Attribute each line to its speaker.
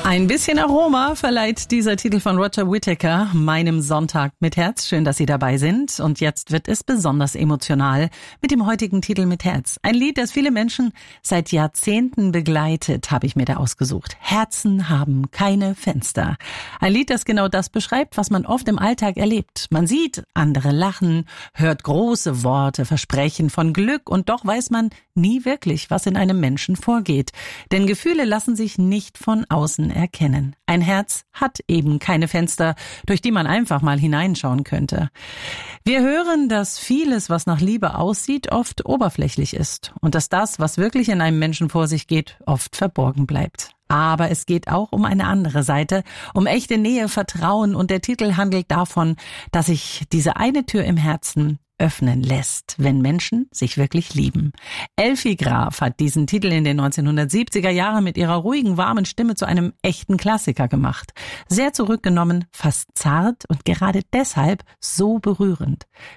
Speaker 1: Ein bisschen Aroma verleiht dieser Titel von Roger Whittaker meinem Sonntag mit Herz. Schön, dass Sie dabei sind. Und jetzt wird es besonders emotional mit dem heutigen Titel mit Herz. Ein Lied, das viele Menschen seit Jahrzehnten begleitet, habe ich mir da ausgesucht. Herzen haben keine Fenster. Ein Lied, das genau das beschreibt, was man oft im Alltag erlebt. Man sieht andere lachen, hört große Worte, Versprechen von Glück und doch weiß man nie wirklich, was in einem Menschen vorgeht. Denn Gefühle lassen sich nicht von außen erkennen. Ein Herz hat eben keine Fenster, durch die man einfach mal hineinschauen könnte. Wir hören, dass vieles, was nach Liebe aussieht, oft oberflächlich ist und dass das, was wirklich in einem Menschen vor sich geht, oft verborgen bleibt. Aber es geht auch um eine andere Seite, um echte Nähe, Vertrauen und der Titel handelt davon, dass sich diese eine Tür im Herzen öffnen lässt, wenn Menschen sich wirklich lieben. Elfi Graf hat diesen Titel in den 1970er Jahren mit ihrer ruhigen, warmen Stimme zu einem echten Klassiker gemacht. Sehr zurückgenommen, fast zart und gerade deshalb so berührend.